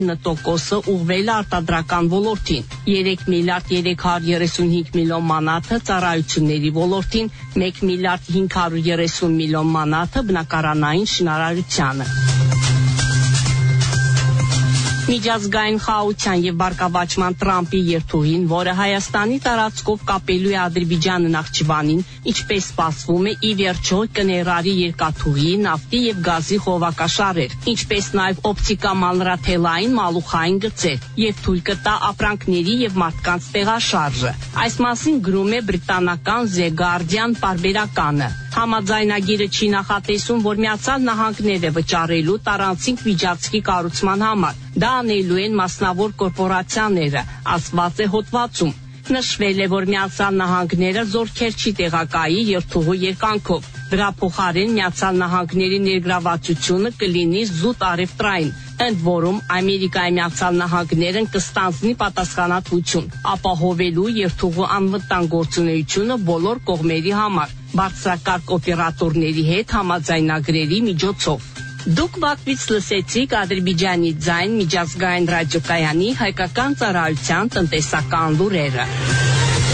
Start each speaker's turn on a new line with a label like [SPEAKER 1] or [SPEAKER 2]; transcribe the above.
[SPEAKER 1] տոկոսը ուղղվել է արտադրական ոլորտին, 3 միլիարդ 335 միլիոն մանաթը ծառայությունների ոլորտին, 1 միլիարդ 530 միլիոն մանաթը բնակարանային շինարարությանը։ Միջազգային խաղաղության եւ բարգավաճման Տրամպի երթուղին, որը Հայաստանի տարածքով կապելու է Ադրբեջանը Նախճիվանին, ինչպես սպասվում է, ի վերջո կներառի երկաթուղի, նավթի եւ գազի խողովակաշարեր, ինչպես նաեւ օպտիկա մանրաթելային մալուխային գծեր եւ թույլ կտա ապրանքների եւ մարդկանց տեղաշարժը։ Այս մասին գրում է բրիտանական The Guardian պարբերականը։ Համաձայնագիրը չի նախատեսում, որ Միացյալ Նահանգները վճարելու տարանցիկ միջանցքի կառուցման համար։ Դա անելու են մասնավոր կորպորացիաները, ասված է հոդվածում։ Նշվել է, որ Միացյալ Նահանգները զորքեր չի տեղակայի երթուղու երկանքով։ Դրա փոխարեն Միացյալ Նահանգների ներգրավվածությունը կլինի զուտ առևտրային, ընդ որում Ամերիկայի Միացյալ Նահանգներն կստանձնի պատասխանատվություն, ապահովելու երթուղու անվտանգ գործունեությունը բոլոր կողմերի համար, բարձրակարգ օպերատորների հետ համաձայնագրերի միջոցով։ Դուք վակվից լսեցիք Ադրբեջանի ձայն միջազգային ռադիոկայանի հայկական ծառայության տնտեսական լուրերը։